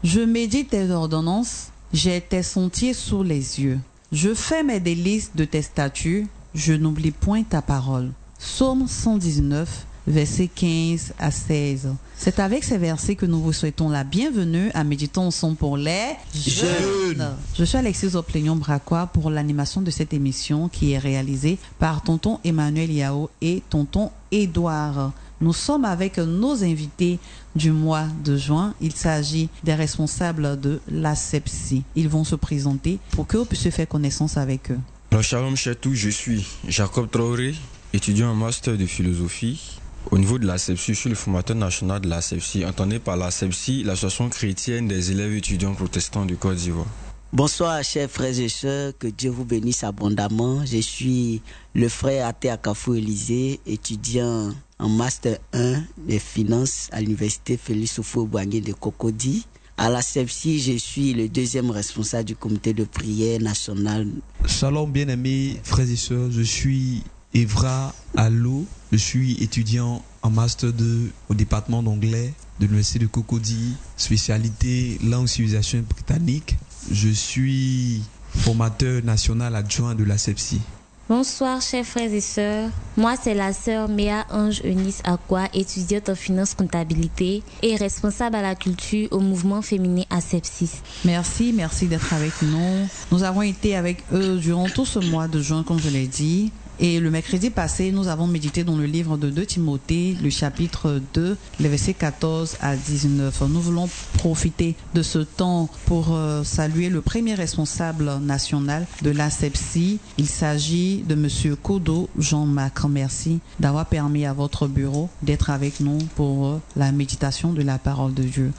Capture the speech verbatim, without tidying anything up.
Je médite tes ordonnances, j'ai tes sentiers sous les yeux. Je fais mes délices de tes statuts, je n'oublie point ta parole. Psaume cent dix-neuf, versets quinze à seize. C'est avec ces versets que nous vous souhaitons la bienvenue à Méditons ensemble pour les jeunes. Je suis Alexis Oplénion-Bracois pour l'animation de cette émission qui est réalisée par tonton Emmanuel Yao et tonton Édouard. Nous sommes avec nos invités du mois de juin. Il s'agit des responsables de l'Asepsi. Ils vont se présenter pour que vous puissiez faire connaissance avec eux. Alors, shalom Chetou, je suis Jacob Traoré, étudiant en master de philosophie. Au niveau de l'Asepsi, je suis le formateur national de l'Asepsi. Entendez par l'Asepsi, l'association chrétienne des élèves étudiants protestants du Côte d'Ivoire. Bonsoir chers frères et sœurs, que Dieu vous bénisse abondamment. Je suis le frère Até Akafou Élisée, étudiant en master un des finances à l'université Félix Houphouët-Boigny de Cocody. À l'Asepsi, je suis le deuxième responsable du comité de prière national. Shalom bien-aimés frères et sœurs, je suis Evra Allo, je suis étudiant en master deux au département d'anglais de l'université de Cocody, spécialité langue civilisation britannique. Je suis formateur national adjoint de l'Asepsi. Bonsoir chers frères et sœurs, moi c'est la sœur Méa Ange Eunice Akwa, étudiante en finance comptabilité et responsable à la culture au mouvement féminin Asepsis. Merci, merci d'être avec nous. Nous avons été avec eux durant tout ce mois de juin, comme je l'ai dit. Et le mercredi passé, nous avons médité dans le livre de deux Timothée, le chapitre deux, les versets quatorze à dix-neuf. Nous voulons profiter de ce temps pour euh, saluer le premier responsable national de l'Asepsi. Il s'agit de Monsieur Kodo Jean-Marc. Merci d'avoir permis à votre bureau d'être avec nous pour euh, la méditation de la parole de Dieu.